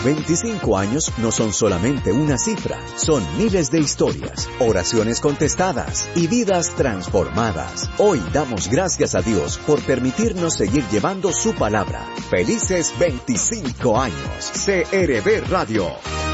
25 años no son solamente una cifra, son miles de historias, oraciones contestadas y vidas transformadas. Hoy damos gracias a Dios por permitirnos seguir llevando su palabra. Felices 25 años. CRB Radio.